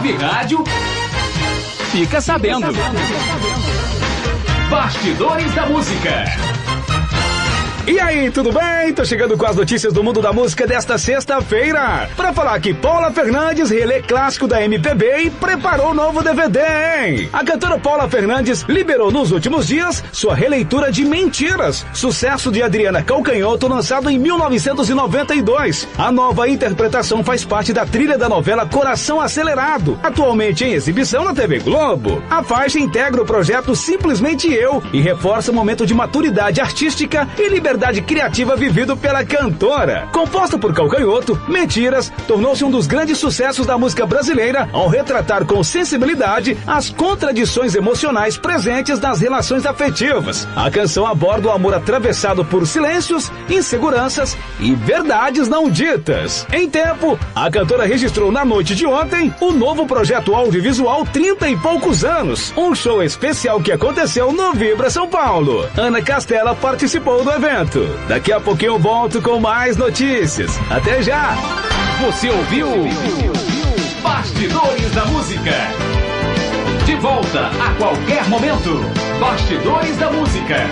Web Rádio fica sabendo. Bastidores da Música. E aí, tudo bem? Tô chegando com as notícias do mundo da música desta sexta-feira. Pra falar que Paula Fernandes relê clássico da MPB e preparou novo DVD, hein? A cantora Paula Fernandes liberou nos últimos dias sua releitura de Mentiras, sucesso de Adriana Calcanhoto, lançado em 1992. A nova interpretação faz parte da trilha da novela Coração Acelerado, atualmente em exibição na TV Globo. A faixa integra o projeto Simplesmente Eu e reforça o momento de maturidade artística e liberdade criativa vivido pela cantora. Composta por Calcanhoto, Mentiras tornou-se um dos grandes sucessos da música brasileira ao retratar com sensibilidade as contradições emocionais presentes nas relações afetivas. A canção aborda o amor atravessado por silêncios, inseguranças e verdades não ditas. Em tempo, a cantora registrou na noite de ontem o novo projeto audiovisual 30 e poucos anos, um show especial que aconteceu no Vibra São Paulo. Ana Castela participou do evento. Daqui a pouquinho eu volto com mais notícias. Até já! Você ouviu Bastidores da Música. De volta a qualquer momento. Bastidores da Música.